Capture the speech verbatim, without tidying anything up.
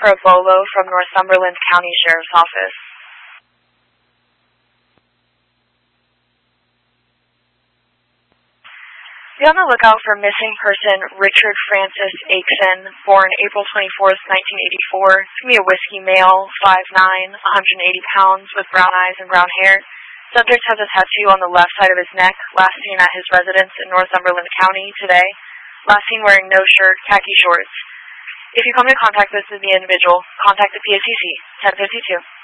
for a bolo from Northumberland County Sheriff's Office. Be on the lookout for missing person Richard Francis Aikson, born April twenty-fourth, nineteen eighty-four. He's going to be a whiskey male, five nine, one hundred eighty pounds, with brown eyes and brown hair. Subject has a tattoo on the left side of his neck, last seen at his residence in Northumberland County today. Last seen wearing no shirt, khaki shorts. If you come into contact with the individual, contact the P A C C, ten fifty-two.